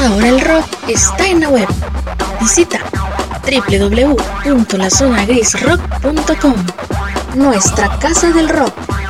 Ahora el rock está en la web. Visita www.lazonagrisrock.com, nuestra casa del rock.